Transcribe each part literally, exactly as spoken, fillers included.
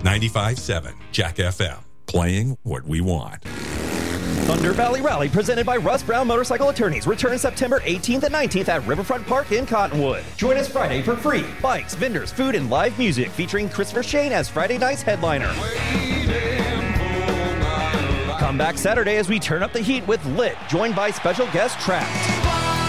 ninety-five point seven Jack F M, playing what we want. Thunder Valley Rally, presented by Russ Brown Motorcycle Attorneys, returns September eighteenth and nineteenth at Riverfront Park in Cottonwood. Join us Friday for free. Bikes, vendors, food, and live music, featuring Christopher Shane as Friday night's headliner. Come back Saturday as we turn up the heat with Lit, joined by special guest Trapped.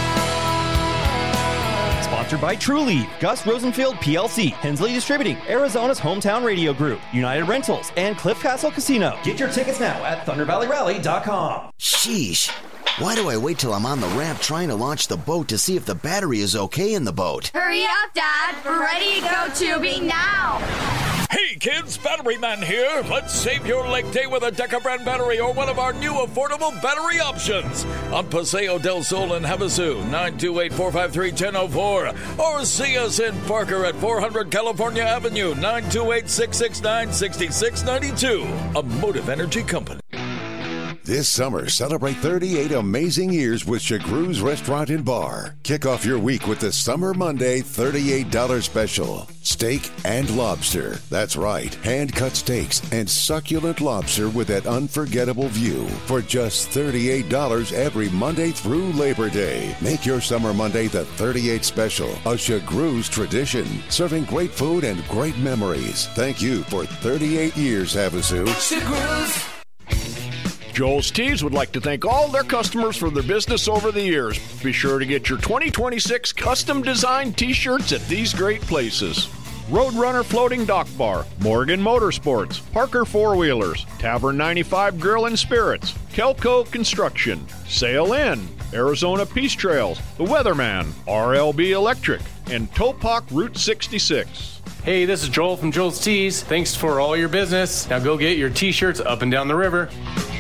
Sponsored by Trulieve, Gus Rosenfield P L C, Hensley Distributing, Arizona's hometown radio group, United Rentals, and Cliff Castle Casino. Get your tickets now at thunder valley rally dot com. Sheesh. Why do I wait till I'm on the ramp trying to launch the boat to see if the battery is okay in the boat? Hurry up, Dad. We're ready to go tubing now. Hey kids, Battery Man here. Let's save your lake day with a Deca brand battery or one of our new affordable battery options. On Paseo del Sol in Havasu, nine two eight, four five three, one zero zero four. Or see us in Parker at four hundred California Avenue, nine two eight, six six nine, six six nine two. A Motive Energy Company. This summer, celebrate thirty-eight amazing years with Chagru's Restaurant and Bar. Kick off your week with the Summer Monday thirty-eight dollars special. Steak and lobster. That's right, hand-cut steaks and succulent lobster with that unforgettable view for just thirty-eight dollars every Monday through Labor Day. Make your Summer Monday the thirty-eight special, a Chagru's tradition, serving great food and great memories. Thank you for thirty-eight years, Havasu. Chagru's. Joel's Tees would like to thank all their customers for their business over the years. Be sure to get your twenty twenty-six custom designed t-shirts at these great places: Roadrunner Floating Dock Bar, Morgan Motorsports, Parker Four Wheelers, Tavern ninety-five Grill and Spirits, Kelco Construction, Sail Inn, Arizona Peace Trails, The Weatherman, R L B Electric, and Topak Route sixty-six. Hey, this is Joel from Joel's Tees. Thanks for all your business. Now go get your t-shirts up and down the river.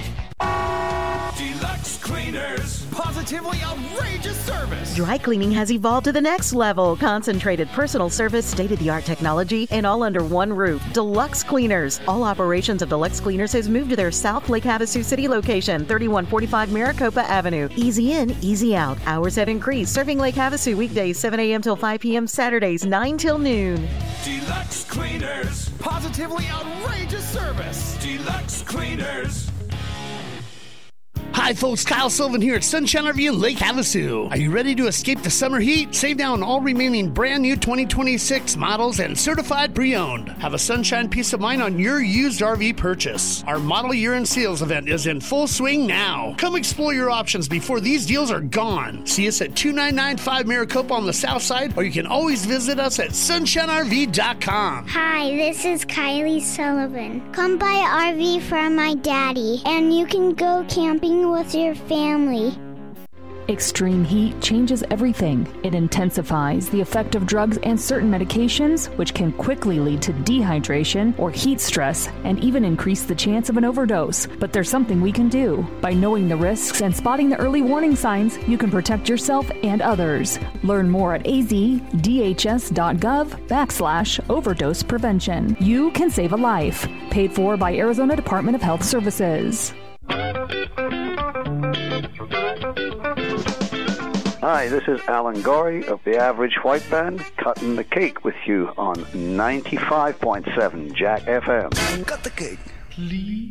Deluxe Cleaners. Positively outrageous service. Dry cleaning has evolved to the next level. Concentrated personal service, state-of-the-art technology, and all under one roof. Deluxe Cleaners. All operations of Deluxe Cleaners has moved to their South Lake Havasu City location, thirty-one forty-five Maricopa Avenue. Easy in, easy out. Hours have increased. Serving Lake Havasu weekdays seven a.m. till five p.m. Saturdays nine till noon. Deluxe Cleaners. Positively outrageous service. Deluxe Cleaners. Hi folks, Kyle Sullivan here at Sunshine R V in Lake Havasu. Are you ready to escape the summer heat? Save now on all remaining brand new twenty twenty-six models and certified pre-owned. Have a sunshine peace of mind on your used R V purchase. Our model year-end sales event is in full swing now. Come explore your options before these deals are gone. See us at two nine nine five Maricopa on the south side, or you can always visit us at sunshine r v dot com. Hi, this is Kylie Sullivan. Come buy an R V from my daddy, and you can go camping with your family. Extreme heat changes everything. It intensifies the effect of drugs and certain medications, which can quickly lead to dehydration or heat stress and even increase the chance of an overdose. But there's something we can do. By knowing the risks and spotting the early warning signs, you can protect yourself and others. Learn more at azdhs.gov backslash overdose prevention. You can save a life. Paid for by Arizona Department of Health Services. Hi, this is Alan Gorey of the Average White Band, cutting the cake with you on ninety-five point seven Jack F M. Cut the cake, please.